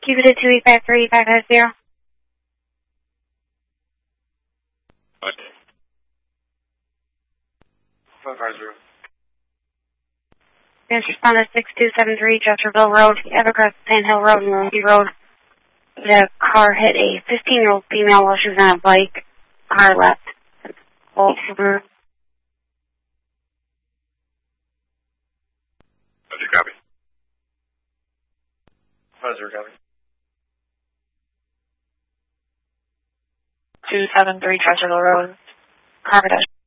Keep it at 285-38550. Okay. 550. Yes, respond to 6273 Chesterville Road, Evergreen Sand Hill Road, and Lindsay Road. The car hit a 15-year-old female while she was on a bike. Car left. Over. Roger, copy. 50, copy. 273 Chesterville Road, car pedestrian.